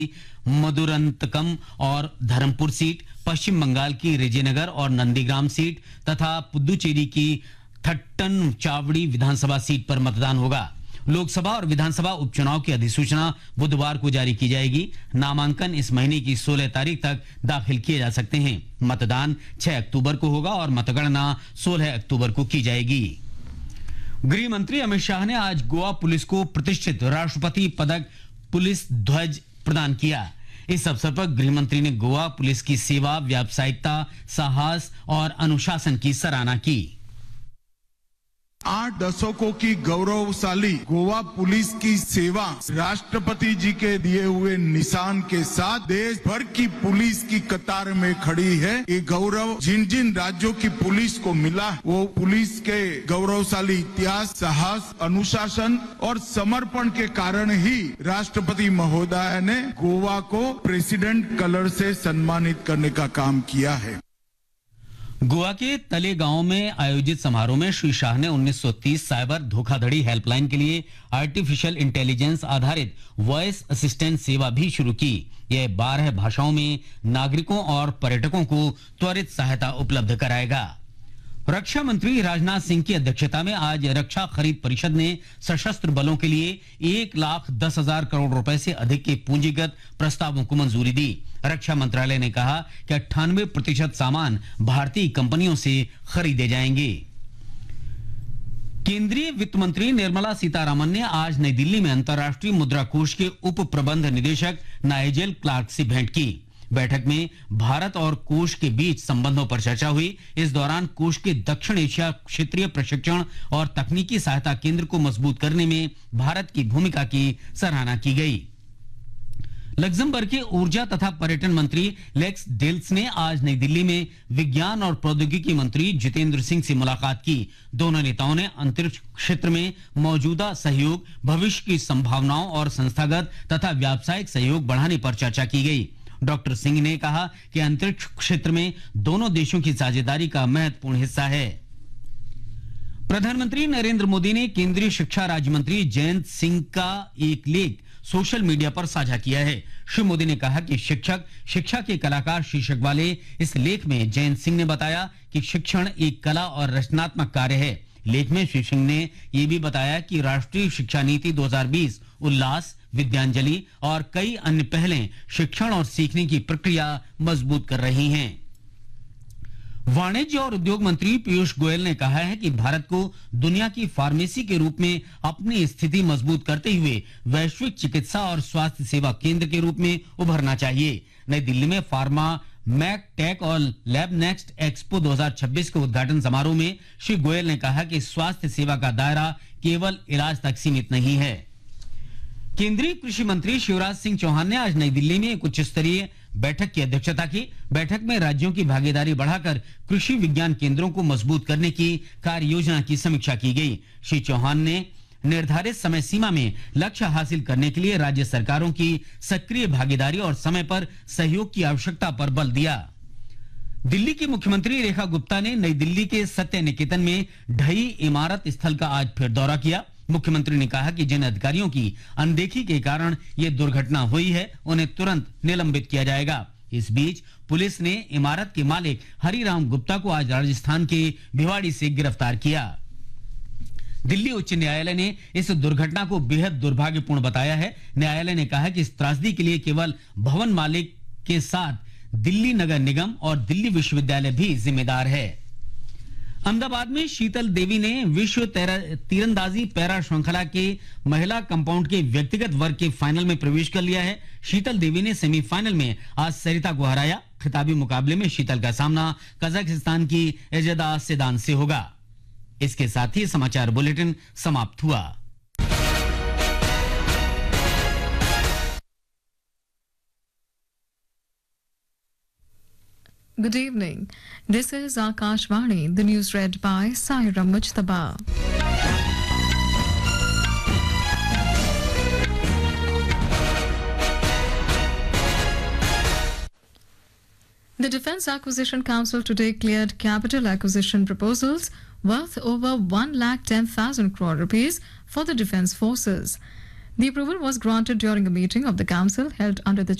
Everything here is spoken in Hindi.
मधुरंतकम और धर्मपुर सीट, पश्चिम बंगाल की रेजीनगर और नंदीग्राम सीट तथा पुदुचेरी की थट्टनचावड़ी विधानसभा सीट पर मतदान होगा। लोकसभा और विधानसभा उपचुनाव की अधिसूचना बुधवार को जारी की जाएगी। नामांकन इस महीने की 16 तारीख तक दाखिल किए जा सकते हैं। मतदान 6 अक्टूबर को होगा और मतगणना 16 अक्टूबर को की जाएगी। गृह मंत्री अमित शाह ने आज गोवा पुलिस को प्रतिष्ठित राष्ट्रपति पदक पुलिस ध्वज प्रदान किया। इस अवसर पर गृह मंत्री ने गोवा पुलिस की सेवा, व्यावसायिकता, साहस और अनुशासन की सराहना की। 8 दशकों की गौरवशाली गोवा पुलिस की सेवा राष्ट्रपति जी के दिए हुए निशान के साथ देश भर की पुलिस की कतार में खड़ी है। ये गौरव जिन जिन राज्यों की पुलिस को मिला, वो पुलिस के गौरवशाली इतिहास, साहस, अनुशासन और समर्पण के कारण ही राष्ट्रपति महोदय ने गोवा को प्रेसिडेंट कलर से सम्मानित करने का काम किया है। गोवा के तलेगांव में आयोजित समारोह में श्री शाह ने 1930 साइबर धोखाधड़ी हेल्पलाइन के लिए आर्टिफिशियल इंटेलिजेंस आधारित वॉइस असिस्टेंट सेवा भी शुरू की। यह 12 भाषाओं में नागरिकों और पर्यटकों को त्वरित सहायता उपलब्ध कराएगा। रक्षा मंत्री राजनाथ सिंह की अध्यक्षता में आज रक्षा खरीद परिषद ने सशस्त्र बलों के लिए 1,10,000 करोड़ रुपए से अधिक के पूंजीगत प्रस्तावों को मंजूरी दी। रक्षा मंत्रालय ने कहा कि 98% सामान भारतीय कंपनियों से खरीदे जाएंगे। केंद्रीय वित्त मंत्री निर्मला सीतारामन ने आज नई दिल्ली में अंतर्राष्ट्रीय मुद्रा कोष के उप प्रबंध निदेशक नाइजेल क्लार्क से भेंट की। बैठक में भारत और कोष के बीच संबंधों पर चर्चा हुई। इस दौरान कोष के दक्षिण एशिया क्षेत्रीय प्रशिक्षण और तकनीकी सहायता केंद्र को मजबूत करने में भारत की भूमिका की सराहना की गई। लग्जमबर्ग के ऊर्जा तथा पर्यटन मंत्री लेक्स डेल्स ने आज नई दिल्ली में विज्ञान और प्रौद्योगिकी मंत्री जितेंद्र सिंह से मुलाकात की। दोनों नेताओं ने अंतरिक्ष क्षेत्र में मौजूदा सहयोग, भविष्य की संभावनाओं और संस्थागत तथा व्यावसायिक सहयोग बढ़ाने पर चर्चा की गई। डॉक्टर सिंह ने कहा कि अंतरिक्ष क्षेत्र में दोनों देशों की साझेदारी का महत्वपूर्ण हिस्सा है। प्रधानमंत्री नरेंद्र मोदी ने केंद्रीय शिक्षा राज्य मंत्री जयंत सिंह का एक लेख सोशल मीडिया पर साझा किया है। श्री मोदी ने कहा कि शिक्षक शिक्षा के कलाकार शीर्षक वाले इस लेख में जयंत सिंह ने बताया कि शिक्षण एक कला और रचनात्मक कार्य है। लेख में श्री सिंह ने यह भी बताया कि राष्ट्रीय शिक्षा नीति 2020 उल्लास, विद्यांजलि और कई अन्य पहलें शिक्षण और सीखने की प्रक्रिया मजबूत कर रही हैं। वाणिज्य और उद्योग मंत्री पीयूष गोयल ने कहा है कि भारत को दुनिया की फार्मेसी के रूप में अपनी स्थिति मजबूत करते हुए वैश्विक चिकित्सा और स्वास्थ्य सेवा केंद्र के रूप में उभरना चाहिए। नई दिल्ली में फार्मा मैक टेक और लैब नेक्स्ट एक्सपो 2026 के उद्घाटन समारोह में श्री गोयल ने कहा कि स्वास्थ्य सेवा का दायरा केवल इलाज तक सीमित नहीं है। केंद्रीय कृषि मंत्री शिवराज सिंह चौहान ने आज नई दिल्ली में एक उच्च स्तरीय बैठक की अध्यक्षता की। बैठक में राज्यों की भागीदारी बढ़ाकर कृषि विज्ञान केंद्रों को मजबूत करने की कार्य योजना की समीक्षा की गई। श्री चौहान ने निर्धारित समय सीमा में लक्ष्य हासिल करने के लिए राज्य सरकारों की सक्रिय भागीदारी और समय पर सहयोग की आवश्यकता पर बल दिया। दिल्ली की मुख्यमंत्री रेखा गुप्ता ने नई दिल्ली के सत्य निकेतन में ढही इमारत स्थल का आज फिर दौरा किया। मुख्यमंत्री ने कहा कि जिन अधिकारियों की अनदेखी के कारण यह दुर्घटना हुई है, उन्हें तुरंत निलंबित किया जाएगा। इस बीच पुलिस ने इमारत के मालिक हरिराम गुप्ता को आज राजस्थान के भिवाड़ी से गिरफ्तार किया। दिल्ली उच्च न्यायालय ने इस दुर्घटना को बेहद दुर्भाग्यपूर्ण बताया है। न्यायालय ने कहा कि इस त्रासदी के लिए केवल भवन मालिक के साथ दिल्ली नगर निगम और दिल्ली विश्वविद्यालय भी जिम्मेदार है। अहमदाबाद में शीतल देवी ने विश्व तीरंदाजी पैरा श्रृंखला के महिला कंपाउंड के व्यक्तिगत वर्ग के फाइनल में प्रवेश कर लिया है। शीतल देवी ने सेमीफाइनल में आज सरिता को हराया। खिताबी मुकाबले में शीतल का सामना कजाकिस्तान की एजेदा सेदान से होगा। इसके साथ ही समाचार बुलेटिन समाप्त हुआ। Good evening. This is Akashvani. The news read by Saira Mujtaba. The Defence Acquisition Council today cleared capital acquisition proposals worth over 1,10,000 crore rupees for the Defence Forces. The approval was granted during a meeting of the council held under the